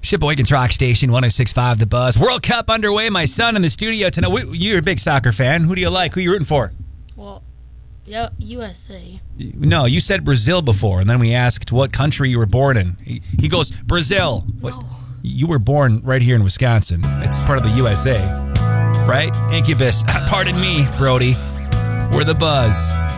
Sheboygan's Rock Station, 106.5 The Buzz. World Cup underway. My son in the studio tonight. You're a big soccer fan. Who do you like? Who are you rooting for? Well, yeah, USA. No, you said Brazil before, and then we asked what country you were born in. He goes, Brazil. What? No. You were born right here in Wisconsin. It's part of the USA, right? Incubus. Pardon me, Brody. We're The Buzz.